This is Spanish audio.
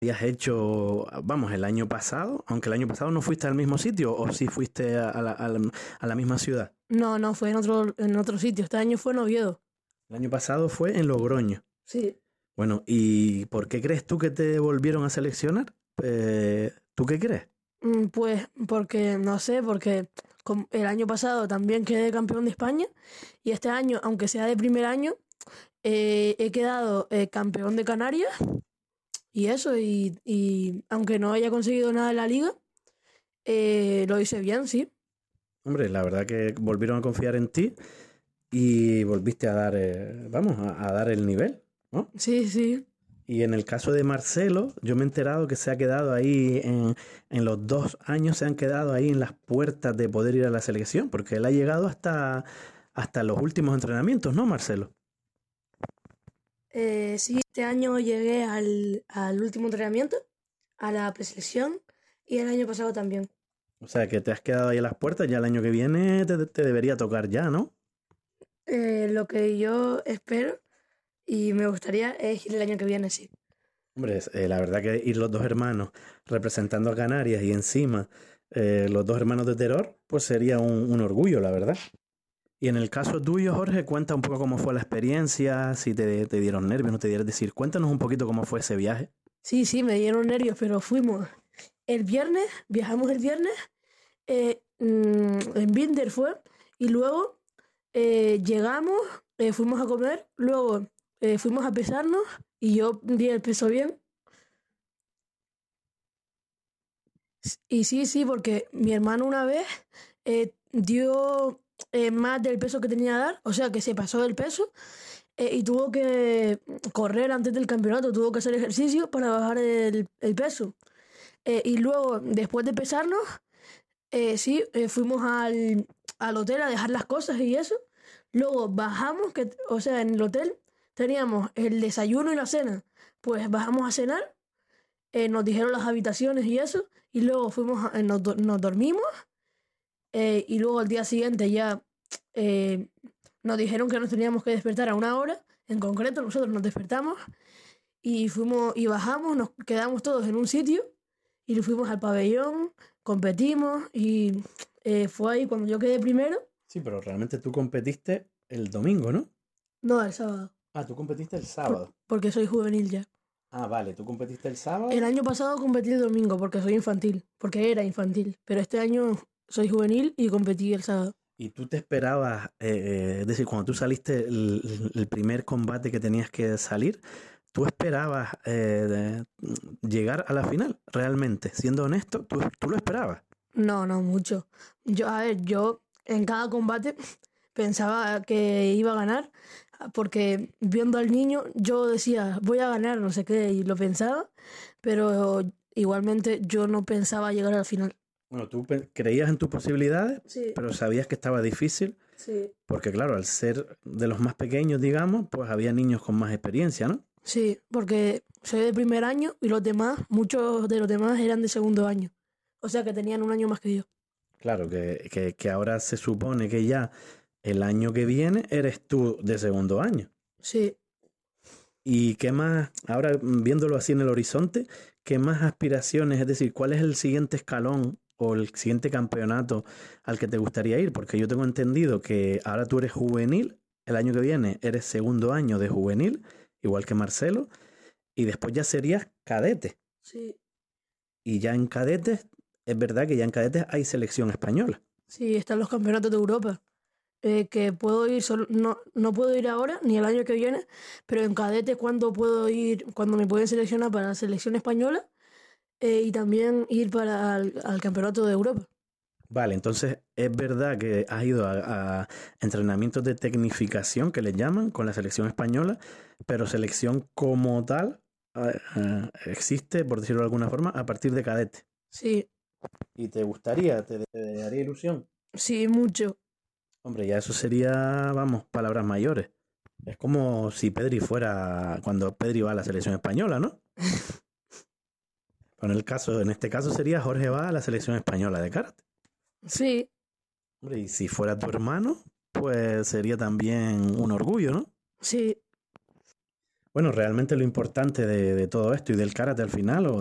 habías hecho, vamos, el año pasado, aunque el año pasado no fuiste al mismo sitio, o sí fuiste a la misma ciudad. No, no, fue en otro sitio. Este año fue en Oviedo. El año pasado fue en Logroño. Sí. Bueno, ¿y por qué crees tú que te volvieron a seleccionar? ¿Tú qué crees? Pues porque, no sé, porque el año pasado también quedé campeón de España y este año, aunque sea de primer año, he quedado campeón de Canarias y eso, y aunque no haya conseguido nada en la liga, lo hice bien, sí. Hombre, la verdad que volvieron a confiar en ti y volviste a dar, vamos, a dar el nivel, ¿no? Sí, sí. Y en el caso de Marcelo, yo me he enterado que se ha quedado ahí en los 2 años, se han quedado ahí en las puertas de poder ir a la selección, porque él ha llegado hasta los últimos entrenamientos, ¿no, Marcelo? Sí, este año llegué al último entrenamiento, a la preselección y el año pasado también. O sea, que te has quedado ahí a las puertas, ya el año que viene te debería tocar ya, ¿no? Lo que yo espero y me gustaría es ir el año que viene, sí. Hombre, la verdad que ir los dos hermanos representando a Canarias y encima los dos hermanos de Terror, pues sería un orgullo, la verdad. Y en el caso tuyo, Jorge, cuenta un poco cómo fue la experiencia, si te dieron nervios, no te dieron decir. Cuéntanos un poquito cómo fue ese viaje. Sí, sí, me dieron nervios, pero fuimos el viernes, viajamos el viernes, en Binder fue, y luego llegamos, fuimos a comer, luego fuimos a pesarnos y yo di el peso bien. Y sí, sí, porque mi hermano una vez dio más del peso que tenía que dar, o sea que se pasó del peso y tuvo que correr antes del campeonato, tuvo que hacer ejercicio para bajar el peso. Y luego, después de pesarnos, sí, fuimos al hotel a dejar las cosas y eso. Luego bajamos, o sea, en el hotel teníamos el desayuno y la cena. Pues bajamos a cenar, nos dijeron las habitaciones y eso, y luego nos dormimos, y luego al día siguiente ya eh, nos dijeron que nos teníamos que despertar a una hora. En concreto, nosotros nos despertamos y fuimos y bajamos, nos quedamos todos en un sitio y fuimos al pabellón, competimos y fue ahí cuando yo quedé primero. Sí, pero realmente tú competiste el domingo, ¿no? No, el sábado, Ah, tú competiste el sábado. porque soy juvenil ya. Ah, vale, tú competiste el sábado. El año pasado competí el domingo porque soy infantil, porque era infantil, pero este año soy juvenil y competí el sábado. Y tú te esperabas, es decir, cuando tú saliste el primer combate que tenías que salir, tú esperabas llegar a la final, realmente, siendo honesto, tú lo esperabas. No, no mucho. Yo en cada combate pensaba que iba a ganar, porque viendo al niño yo decía, voy a ganar, no sé qué, y lo pensaba, pero igualmente yo no pensaba llegar al final. Bueno, tú creías en tus posibilidades, Sí, pero sabías que estaba difícil, sí. porque claro, al ser de los más pequeños, digamos, pues había niños con más experiencia, ¿no? Sí, porque soy de primer año y los demás, muchos de los demás eran de segundo año. O sea que tenían un año más que yo. Claro, que ahora se supone que ya el año que viene eres tú de segundo año. Sí. ¿Y qué más, ahora viéndolo así en el horizonte, qué más aspiraciones, es decir, cuál es el siguiente escalón o el siguiente campeonato al que te gustaría ir? Porque yo tengo entendido que ahora tú eres juvenil, el año que viene eres segundo año de juvenil, igual que Marcelo, y después ya serías cadete. Sí. Y ya en cadetes, es verdad que ya en cadetes hay selección española. Sí, están los campeonatos de Europa. Que puedo ir no, no puedo ir ahora ni el año que viene, pero en cadete cuando puedo ir, cuando me pueden seleccionar para la selección española, y también ir para al campeonato de Europa. Vale, entonces es verdad que has ido a entrenamientos de tecnificación que le llaman con la selección española, pero selección como tal existe, por decirlo de alguna forma, a partir de cadete. Sí, ¿Y te gustaría, te haría ilusión? sí, mucho. Hombre, ya eso sería, vamos, palabras mayores. Es como si Pedri fuera, cuando Pedri va a la selección española, ¿no? Pero en este caso sería Jorge va a la selección española de karate. Sí, Hombre, y si fuera tu hermano, pues sería también un orgullo, ¿no? sí, Bueno, realmente lo importante de todo esto y del karate al final, o